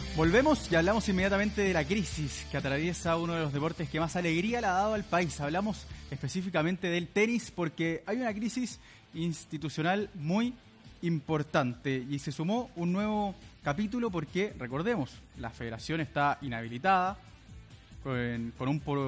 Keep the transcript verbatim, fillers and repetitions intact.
Volvemos y hablamos inmediatamente de la crisis que atraviesa uno de los deportes que más alegría le ha dado al país. Hablamos específicamente del tenis porque hay una crisis institucional muy importante y se sumó un nuevo capítulo porque, recordemos, la federación está inhabilitada con, con un